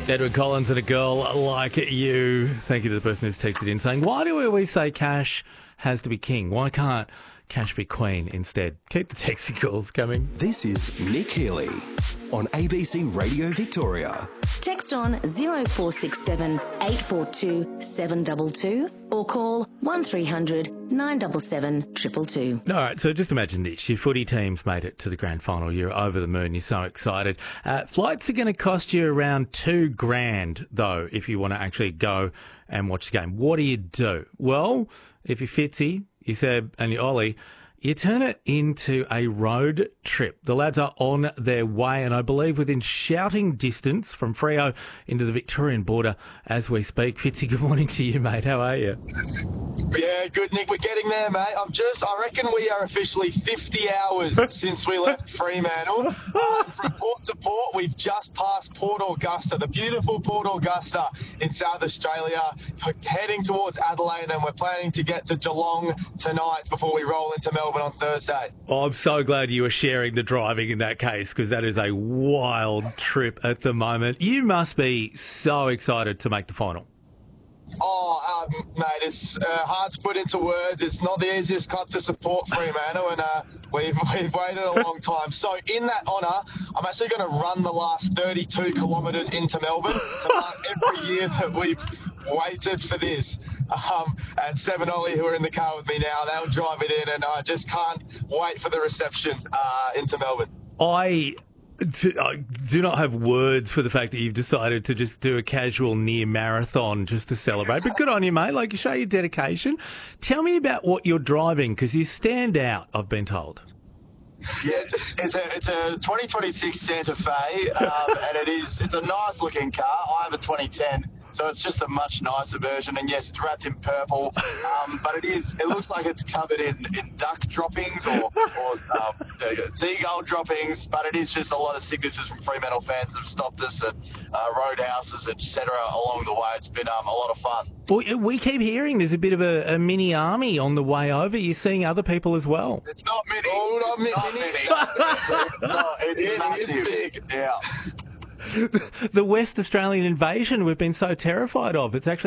Edward Collins and A Girl Like You. Thank you to the person who's texted in saying, why do we always say Cash has to be king? Why can't Cash be queen instead? Keep the texty calls coming. This is Nick Healy on ABC Radio Victoria. Text on 0467 842 722 or call 1300 977 222. All right, so just imagine this. Your footy team's made it to the grand final. You're over the moon. You're so excited. Flights are going to cost you around $2,000, though, if you want to actually go and watch the game. What do you do? Well, if you're Fitzy, you Seb and you Ollie, you turn it into a road trip. The lads are on their way, and I believe within shouting distance from Freo into the Victorian border as we speak. Fitzy, good morning to you, mate. How are you? Yeah, good, Nick. We're getting there, mate. I reckon we are officially 50 hours since we left Fremantle. From port to port, we've just passed Port Augusta, the beautiful Port Augusta in South Australia, heading towards Adelaide, and we're planning to get to Geelong tonight before we roll into Melbourne on Thursday. Oh, I'm so glad you were sharing the driving in that case, because that is a wild trip at the moment. You must be so excited to make the final. Oh, mate, it's hard to put into words. It's not the easiest club to support, Fremantle, and we've waited a long time. So in that honour, I'm actually going to run the last 32 kilometres into Melbourne to mark every year that we've waited for this. And Seb and Ollie, who are in the car with me now, they'll drive it in, and I just can't wait for the reception into Melbourne. I do not have words for the fact that you've decided to just do a casual near marathon just to celebrate. But good on you, mate. Like, you show your dedication. Tell me about what you're driving, because you stand out, I've been told. Yeah, it's a 2026 Santa Fe, and it's a nice looking car. I have a 2010. So it's just a much nicer version, and yes, it's wrapped in purple, but it looks like it's covered in duck droppings or seagull droppings, but it is just a lot of signatures from Fremantle fans that have stopped us at roadhouses, etc. along the way. It's been a lot of fun. Well, we keep hearing there's a bit of a mini army on the way over. You're seeing other people as well. It's not mini. Oh, not mini. It's massive. It's big. Yeah. The West Australian invasion we've been so terrified of. It's actually